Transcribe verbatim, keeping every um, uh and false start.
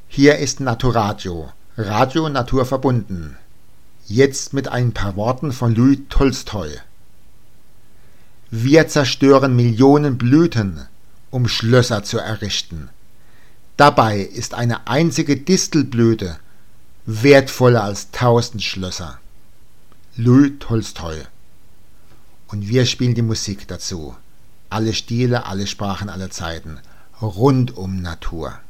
Hier ist Naturadio, Radio Natur verbunden. Jetzt mit ein paar Worten von Louis Tolstoi. Wir zerstören Millionen Blüten, um Schlösser zu errichten. Dabei ist eine einzige Distelblüte wertvoller als tausend Schlösser. Louis Tolstoi. Und wir spielen die Musik dazu. Alle Stile, alle Sprachen, alle Zeiten. Rund um Natur.